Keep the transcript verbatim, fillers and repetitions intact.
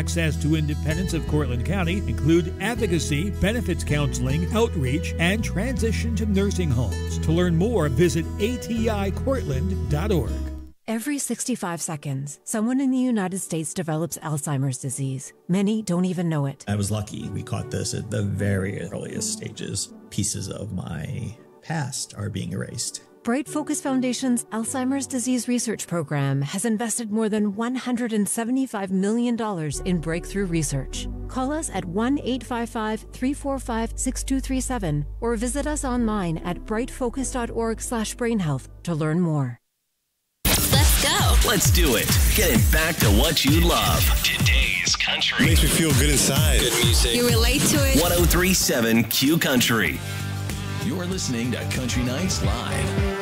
access to Independence of Cortland County include advocacy, benefits counseling, outreach, and transition to nursing homes. To learn more, visit A T I Cortland dot org. Every sixty-five seconds, someone in the United States develops Alzheimer's disease. Many don't even know it. I was lucky. We caught this at the very earliest stages. Pieces of my past are being erased. Bright Focus Foundation's Alzheimer's Disease Research Program has invested more than one hundred seventy-five million dollars in breakthrough research. Call us at one eight five five, three four five, six two three seven or visit us online at bright focus dot org slash brain health to learn more. Let's go. Let's do it. Getting back to what you love. Today's country. Makes me feel good inside. Good music. You relate to it. one oh three point seven Q Country. You're listening to Country Nights Live.